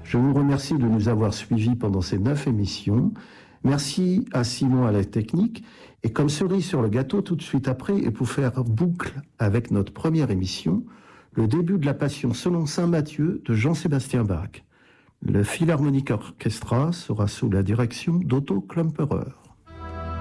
Je vous remercie de nous avoir suivis pendant ces 9 émissions. Merci à Simon à la technique. Et comme cerise sur le gâteau, tout de suite après, et pour faire boucle avec notre première émission, le début de la Passion selon saint Matthieu de Jean-Sébastien Bach. Le Philharmonic Orchestra sera sous la direction d'Otto Klemperer.